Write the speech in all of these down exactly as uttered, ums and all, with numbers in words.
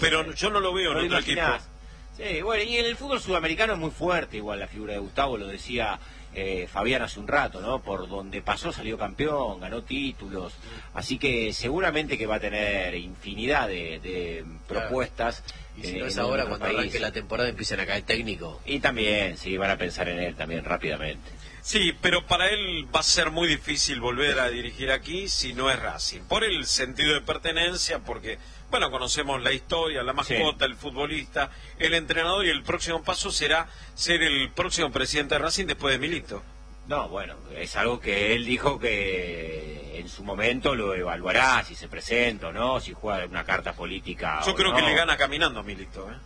pero yo no lo veo no en lo otro equipo. Sí, bueno, y en el fútbol sudamericano es muy fuerte igual la figura de Gustavo, lo decía eh, Fabián hace un rato, ¿no? Por donde pasó salió campeón, ganó títulos, así que seguramente que va a tener infinidad de, de propuestas. Y si eh, no es en ahora, otro cuando país. arranque la temporada empiezan a caer técnicos. Y también, sí, van a pensar en él también rápidamente. Sí, pero para él va a ser muy difícil volver a dirigir aquí si no es Racing. Por el sentido de pertenencia, porque, bueno, conocemos la historia, la mascota, sí, el futbolista, el entrenador, y el próximo paso será ser el próximo presidente de Racing después de Milito. No, bueno, es algo que él dijo que en su momento lo evaluará, si se presenta o no, si juega una carta política. Yo o creo no. que le gana caminando a Milito, ¿eh?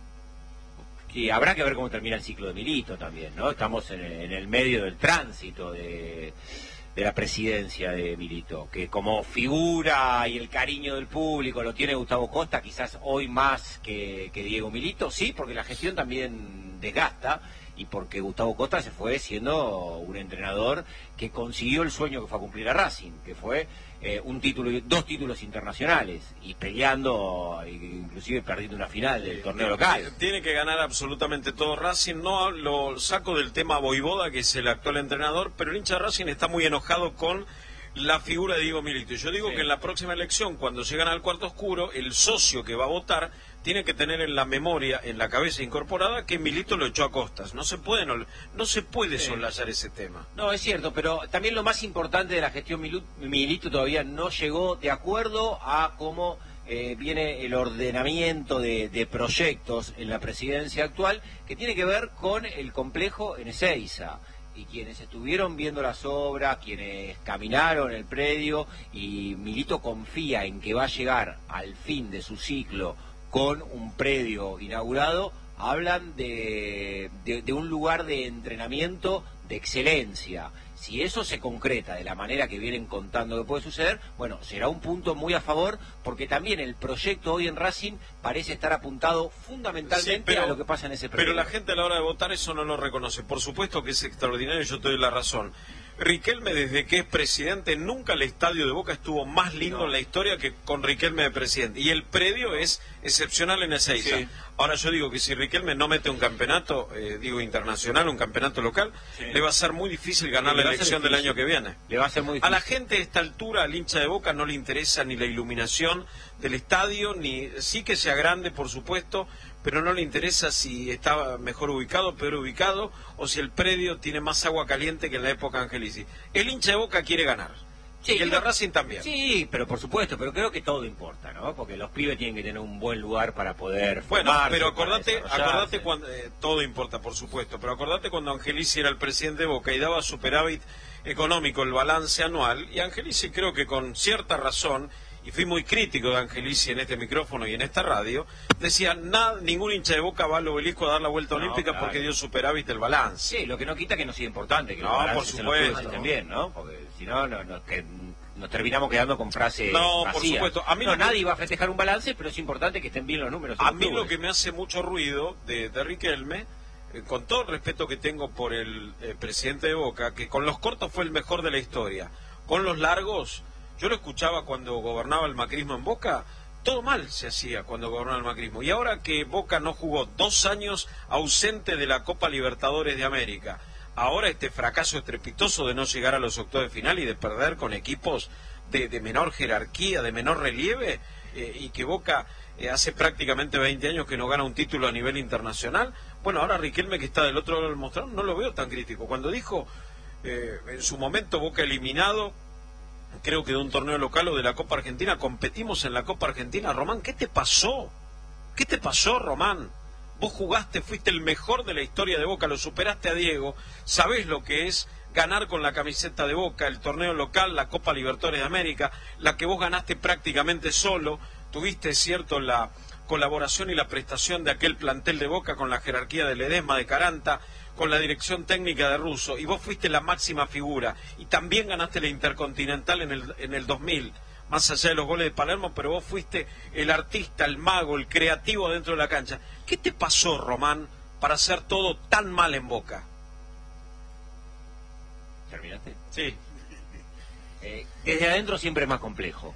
Sí, habrá que ver cómo termina el ciclo de Milito también, ¿no? Estamos en, en el medio del tránsito de, de la presidencia de Milito, que como figura y el cariño del público lo tiene Gustavo Costa, quizás hoy más que, que Diego Milito, sí, porque la gestión también desgasta, y porque Gustavo Costa se fue siendo un entrenador que consiguió el sueño que fue a cumplir a Racing, que fue eh, un título, dos títulos internacionales, y peleando, inclusive perdiendo una final del torneo local. Tiene que ganar absolutamente todo Racing. No lo saco del tema Voivoda, que es el actual entrenador, pero el hincha de Racing está muy enojado con la figura de Diego Milito. Y yo digo, sí, que en la próxima elección, cuando llegan al cuarto oscuro, el socio que va a votar tiene que tener en la memoria, en la cabeza incorporada, que Milito lo echó a costas. No se puede, no, no se puede sí. soslayar ese tema. No, es cierto, pero también lo más importante de la gestión Milito todavía no llegó de acuerdo a cómo eh, viene el ordenamiento de, de proyectos en la presidencia actual, que tiene que ver con el complejo en Ezeiza. Y quienes estuvieron viendo las obras, quienes caminaron el predio, y Milito confía en que va a llegar al fin de su ciclo con un predio inaugurado, hablan de, de, de un lugar de entrenamiento de excelencia. Si eso se concreta de la manera que vienen contando que puede suceder, bueno, será un punto muy a favor, porque también el proyecto hoy en Racing parece estar apuntado fundamentalmente, sí, pero, a lo que pasa en ese predio. Pero la gente a la hora de votar eso no lo reconoce. Por supuesto que es extraordinario, yo te doy la razón. Riquelme, desde que es presidente, nunca el estadio de Boca estuvo más lindo, no, en la historia que con Riquelme de presidente. Y el predio es excepcional en Ezeiza. Sí. Ahora yo digo que si Riquelme no mete un campeonato, eh, digo internacional, un campeonato local, sí, le va a ser muy difícil ganar la elección del año que viene. Le va a ser muy difícil. A la gente de esta altura, al hincha de Boca, no le interesa ni la iluminación del estadio, ni sí que sea grande, por supuesto, pero no le interesa si está mejor ubicado, peor ubicado, o si el predio tiene más agua caliente que en la época Angelici. El hincha de Boca quiere ganar. Sí, y el de Racing también. Sí, pero por supuesto, pero creo que todo importa, ¿no? Porque los pibes tienen que tener un buen lugar para poder bueno, formarse, pero acordate, acordate cuando eh, todo importa, por supuesto, pero acordate cuando Angelici era el presidente de Boca y daba superávit económico, el balance anual, y Angelici creo que con cierta razón, y fui muy crítico de Angelici en este micrófono y en esta radio, decía, nada, ningún hincha de Boca va al Obelisco a dar la vuelta no, olímpica, claro, porque dio superávit el balance. Sí, lo que no quita que no sea importante, que no, los por supuesto, estén bien, ¿no? Porque si no, no, no que nos terminamos quedando con frases no, vacías. Por supuesto. A mí no, no, nadie va a festejar un balance, pero es importante que estén bien los números. A mí lo que me hace mucho ruido de, de Riquelme, eh, con todo el respeto que tengo por el eh, presidente de Boca, que con los cortos fue el mejor de la historia, con los largos, yo lo escuchaba cuando gobernaba el macrismo en Boca, todo mal se hacía cuando gobernaba el macrismo. Y ahora que Boca no jugó dos años ausente de la Copa Libertadores de América, ahora este fracaso estrepitoso de no llegar a los octavos de final y de perder con equipos de, de menor jerarquía, de menor relieve, eh, y que Boca eh, hace prácticamente veinte años que no gana un título a nivel internacional. Bueno, ahora Riquelme, que está del otro lado del mostrador, no lo veo tan crítico. Cuando dijo eh, en su momento Boca eliminado, creo que de un torneo local o de la Copa Argentina, competimos en la Copa Argentina. Román, ¿qué te pasó? ¿Qué te pasó, Román? Vos jugaste, fuiste el mejor de la historia de Boca, lo superaste a Diego, sabés lo que es ganar con la camiseta de Boca, el torneo local, la Copa Libertadores de América, la que vos ganaste prácticamente solo, tuviste, cierto, la colaboración y la prestación de aquel plantel de Boca con la jerarquía de Ledesma, de Caranta, con la dirección técnica de Russo, y vos fuiste la máxima figura, y también ganaste la Intercontinental en el, en el dos mil, más allá de los goles de Palermo, pero vos fuiste el artista, el mago, el creativo dentro de la cancha. ¿Qué te pasó, Román, para hacer todo tan mal en Boca? ¿Terminaste? Sí. Eh, desde adentro siempre es más complejo,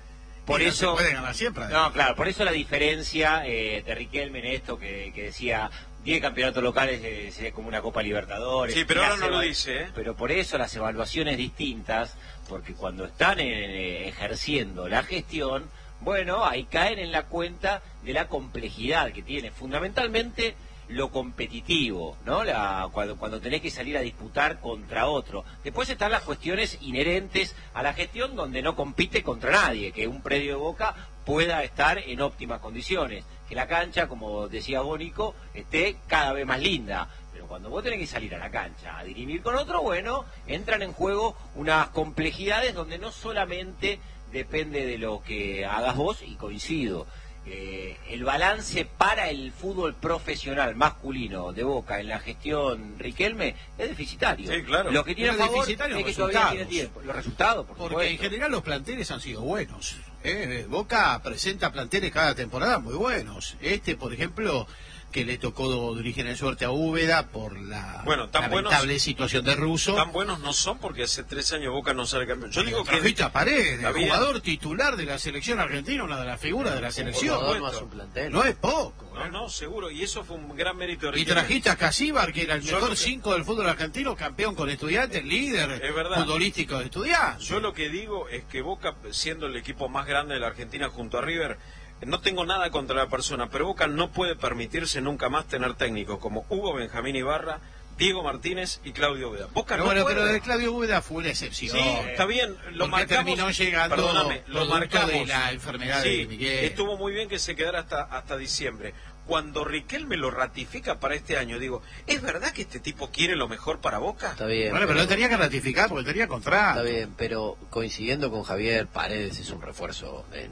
por y eso no se puede ganar siempre. No, claro, por eso la diferencia eh, de Riquelme en esto que, que decía diez campeonatos locales eh, sería como una Copa Libertadores. Sí, pero ahora no eva- lo dice, ¿eh? Pero por eso las evaluaciones distintas, porque cuando están eh, ejerciendo la gestión, bueno, ahí caen en la cuenta de la complejidad que tiene, fundamentalmente lo competitivo, ¿no? La, cuando, cuando tenés que salir a disputar contra otro. Después están las cuestiones inherentes a la gestión donde no compite contra nadie, que un predio de Boca pueda estar en óptimas condiciones, que la cancha, como decía Bónico, esté cada vez más linda. Pero cuando vos tenés que salir a la cancha a dirimir con otro, bueno, entran en juego unas complejidades donde no solamente depende de lo que hagas vos, y coincido, Eh, el balance para el fútbol profesional masculino de Boca en la gestión Riquelme es deficitario. Sí, claro. Lo que tiene a Pero favor deficitario es que los todavía tiene resultados. tiempo. Los resultados, por Porque supuesto. en general los planteles han sido buenos. ¿eh? Boca presenta planteles cada temporada muy buenos. Este, por ejemplo, que le tocó dirigir en suerte a Úbeda por la Bueno, tan lamentable buenos- situación de Russo. Tan buenos no son porque hace tres años Boca no sale campeón. Yo digo que... Trajiste a Paredes, Está el bien. jugador titular de la selección argentina, una de las figuras de la selección. Jugador supuesto. más un plantel. No es poco. No, ¿eh? no, seguro. Y eso fue un gran mérito de Y Riquelme. trajiste a Casíbar, que era el Yo mejor lo que- cinco del fútbol argentino, campeón con Estudiantes, líder Es verdad. futbolístico de Estudiantes. Yo lo que digo es que Boca, siendo el equipo más grande de la Argentina junto a River, no tengo nada contra la persona, pero Boca no puede permitirse nunca más tener técnicos como Hugo Benjamín Ibarra, Diego Martínez y Claudio Úbeda. Boca Pero no bueno, puede. pero de Claudio Úbeda fue una excepción. Sí, está bien, lo Porque marcamos. terminó llegando Perdóname, lo producto marcamos. de la enfermedad Sí, de Miguel. estuvo muy bien que se quedara hasta, hasta diciembre. Cuando Riquelme lo ratifica para este año, digo, ¿es verdad que este tipo quiere lo mejor para Boca? Está bien. Bueno, pero lo tenía que ratificar porque tenía contrato. Está bien, pero coincidiendo con Javier, Paredes es un refuerzo de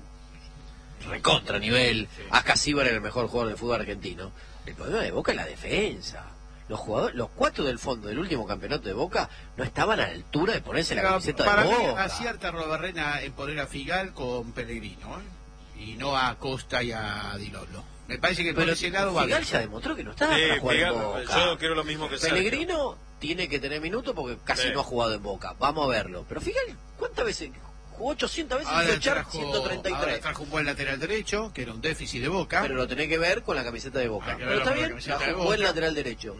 recontra nivel. Ascasíbar era el mejor jugador del fútbol argentino. El problema de Boca es la defensa. Los jugadores, los cuatro del fondo del último campeonato de Boca no estaban a la altura de ponerse la Pero camiseta para de mí Boca. acierta Robarrena en poner a Figal con Pellegrino, ¿eh? Y no a Costa y a Di Lolo. Me parece que por Pero ese lado va Figal bien. ya demostró que no estaba Sí, para jugar Figal, en Boca. yo quiero lo mismo que Sergio. Pellegrino tiene que tener minutos porque casi Sí. no ha jugado en Boca. Vamos a verlo. Pero Figal, ¿cuántas veces? Jugó ochocientas veces y Ahora hizo echar trajo, ciento treinta y ahora tres. trajo un buen lateral derecho, que era un déficit de Boca. Pero lo tenés que ver con la camiseta de Boca. Hay que Pero verlo está con la bien, camiseta trajo de un buen Boca. lateral derecho.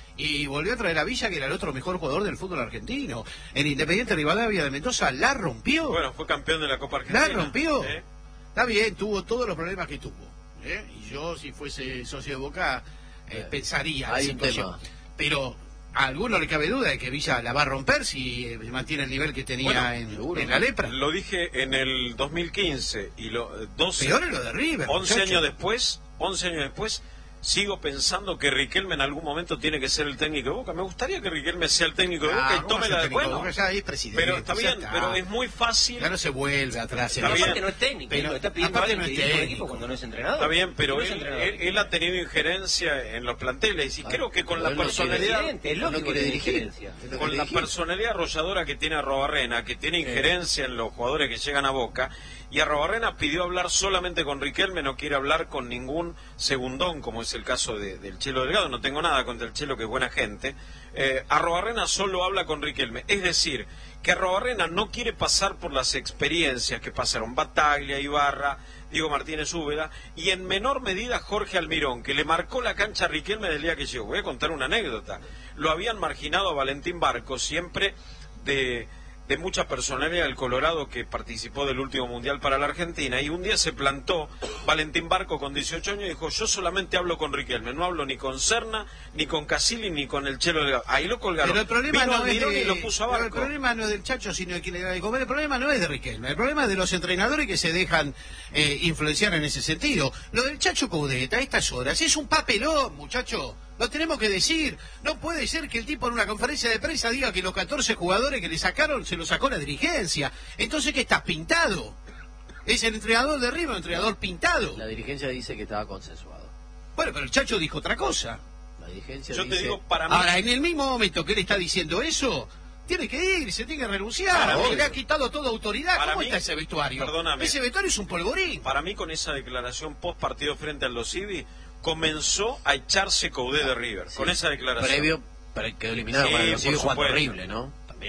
Y volvió a traer a Villa, que era el otro mejor jugador del fútbol argentino. El Independiente Rivadavia de Mendoza la rompió. Bueno, fue campeón de la Copa Argentina. la rompió. ¿Eh? Está bien, tuvo todos los problemas que tuvo. ¿eh? Y yo, si fuese socio de Boca, eh, Eh, pensaría la hay un situación. tema. Pero a alguno le cabe duda de que Villa la va a romper si eh, mantiene el nivel que tenía Bueno, en, seguro. en la lepra. Lo dije en el dos mil quince y lo, eh, doce, Peor es lo de River. once muchacho. años después, once años después, sigo pensando que Riquelme en algún momento tiene que ser el técnico de Boca. Me gustaría que Riquelme sea el técnico de Boca Ah, y ¿cómo tome es el la de técnico de bueno. Boca? Ya es presidente, Pero está ya bien, está. pero es muy fácil. Ya no se vuelve atrás. Está el- bien. Aparte no es técnico, Pero lo está pidiendo aparte alguien no que es dirige un técnico. equipo cuando no es entrenador. Está bien, pero No es él, entrenador. él- él ha tenido injerencia en los planteles y creo que con pero la él no quiere personalidad Presidente, es no lógico quiere que dirigir. diferencia. Es lo que con le la dije. personalidad arrolladora que tiene Arrobarrena, que tiene injerencia en los jugadores que llegan a Boca, y Arrobarrena pidió hablar solamente con Riquelme, no quiere hablar con ningún segundón, como es el caso de- del Chelo Delgado. No tengo nada contra el Chelo, que es buena gente. Eh, Arrobarrena solo habla con Riquelme, es decir, que Arrobarrena no quiere pasar por las experiencias que pasaron Bataglia, Ibarra, Diego Martínez Úbeda, y en menor medida Jorge Almirón, que le marcó la cancha a Riquelme del día que llegó. Voy a contar una anécdota. Lo habían marginado a Valentín Barco, siempre de, de mucha personalidad del Colorado, que participó del último Mundial para la Argentina, y un día se plantó Valentín Barco con dieciocho años y dijo, yo solamente hablo con Riquelme, no hablo ni con Serna, ni con Casilli, ni con el Chelo Delgado. Ahí lo colgaron. Pero el problema Vino no es Almirón de, y lo puso a pero el Barco. problema no es del Chacho, sino de quien le da de comer. El problema no es de Riquelme. El problema es de los entrenadores que se dejan eh, influenciar en ese sentido. Lo del Chacho Caudeta a estas horas es un papelón, muchacho. Lo tenemos que decir. No puede ser que el tipo en una conferencia de prensa diga que los catorce jugadores que le sacaron se los sacó la dirigencia. Entonces, ¿qué estás pintado? Es el entrenador de River, el entrenador pintado. La dirigencia dice que estaba consensuado. Bueno, pero el Chacho dijo otra cosa. La dirigencia Yo dice... te digo, para mí... Ahora, en el mismo momento que él está diciendo eso, tiene que ir, se tiene que renunciar, Para porque mí- le ha quitado toda autoridad. para ¿Cómo mí- está ese vestuario? perdóname. Ese vestuario es un polvorín. Para mí, con esa declaración post partido frente al Los Civi, comenzó a echarse Caudé de River. Sí. Con esa declaración. Previo, pero quedó eliminado Sí, para por los Civi jugando supuesto. horrible, ¿no? También.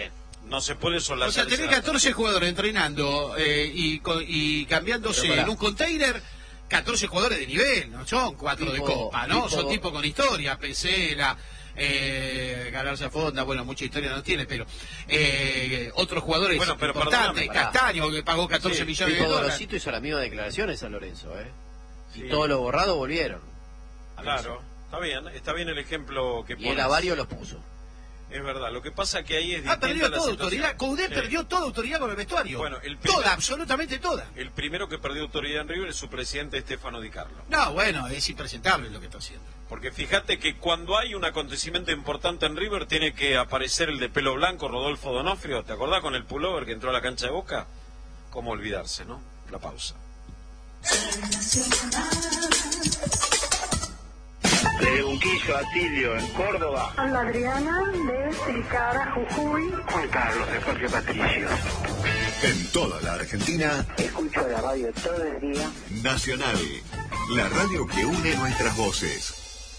No se puede solapar. O sea, tenés catorce jugadores entrenando eh, y, co- y cambiándose en un container, catorce jugadores de nivel, no son cuatro Tipo- de copa, ¿no? tipo- Son tipos con historia, Pesela, eh, Galarza Fonda, bueno, mucha historia no tiene, pero eh, otros jugadores Bueno, pero importantes, perdóname, Castaño, que pagó catorce Sí, millones de Tipo dólares. Gorosito hizo la misma declaración en San Lorenzo, ¿eh? Sí. Y todo lo borrado volvieron. Claro, está bien, está bien el ejemplo que Y pones. el Avario los puso. Es verdad, lo que pasa que ahí es Ha distinta perdido la toda situación. autoridad, Coudet Sí. perdió toda autoridad con el vestuario. Bueno, el primer- toda, absolutamente toda. El primero que perdió autoridad en River es su presidente Estefano Di Carlo. No, bueno, es impresentable lo que está haciendo. Porque fíjate que cuando hay un acontecimiento importante en River tiene que aparecer el de pelo blanco, Rodolfo Donofrio. ¿Te acordás con el pullover que entró a la cancha de Boca? ¿Cómo olvidarse, no? La pausa. Desde Unquillo, Atilio, en Córdoba. Hola Adriana de Tilcara, Jujuy. Juan Carlos, de Jorge Patricio. En toda la Argentina, Escucho la radio todo el día. Nacional, la radio que une nuestras voces.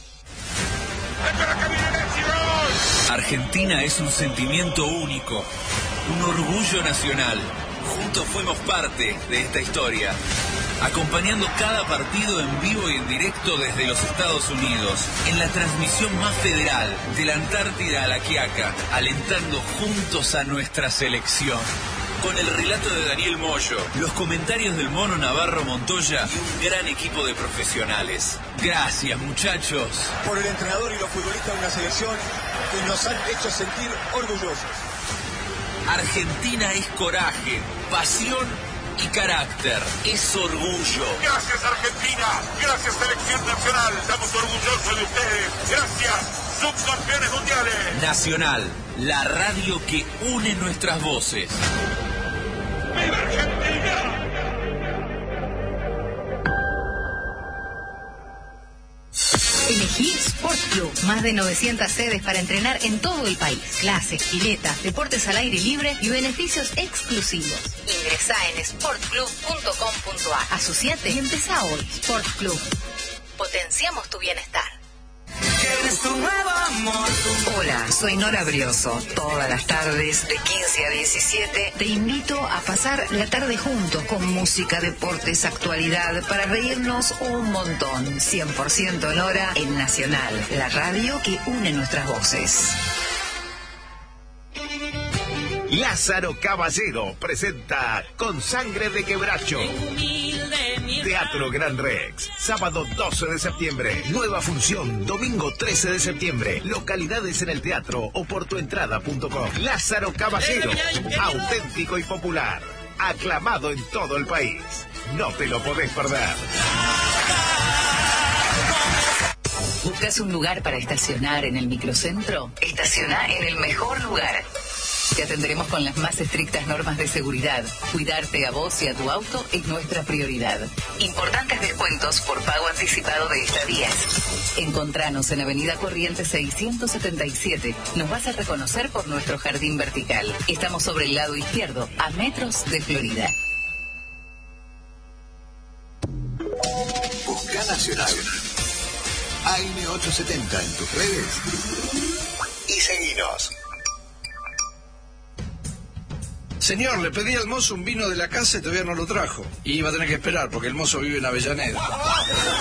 Argentina es un sentimiento único, un orgullo nacional. Juntos fuimos parte de esta historia, acompañando cada partido en vivo y en directo desde los Estados Unidos, en la transmisión más federal, de la Antártida a la Quiaca, alentando juntos a nuestra selección. Con el relato de Daniel Moyo, los comentarios del Mono Navarro Montoya y un gran equipo de profesionales. Gracias, muchachos. Por el entrenador y los futbolistas de una selección que nos han hecho sentir orgullosos. Argentina es coraje, pasión y carácter. Es orgullo. Gracias Argentina, gracias Selección Nacional, estamos orgullosos de ustedes. Gracias, subcampeones mundiales. Nacional, la radio que une nuestras voces. ¡Viva Argentina! Elegí Sport Club, más de novecientas sedes para entrenar en todo el país. Clases, piletas, deportes al aire libre y beneficios exclusivos. Ingresá en sport club punto com punto a. Asociate y empezá hoy. Sport Club. Potenciamos tu bienestar. Hola, soy Nora Brioso. Todas las tardes, de quince a diecisiete, te invito a pasar la tarde juntos con música, deportes, actualidad, para reírnos un montón. cien por ciento Nora en Nacional, la radio que une nuestras voces. Lázaro Caballero presenta Con Sangre de Quebracho. Teatro Gran Rex, sábado doce de septiembre. Nueva función, domingo trece de septiembre. Localidades en el teatro o por tu entrada punto com. Lázaro Caballero, auténtico y popular. Aclamado en todo el país. No te lo podés perder. ¿Buscas un lugar para estacionar en el microcentro? Estaciona en el mejor lugar. Te atenderemos con las más estrictas normas de seguridad. Cuidarte a vos y a tu auto es nuestra prioridad. Importantes descuentos por pago anticipado de estadías. Encontranos en Avenida Corrientes seiscientos setenta y siete. Nos vas a reconocer por nuestro jardín vertical. Estamos sobre el lado izquierdo, a metros de Florida. Busca Nacional. A M ochocientos setenta en tus redes. Y seguinos. Señor, le pedí al mozo un vino de la casa y todavía no lo trajo. Y iba a tener que esperar porque el mozo vive en Avellaneda.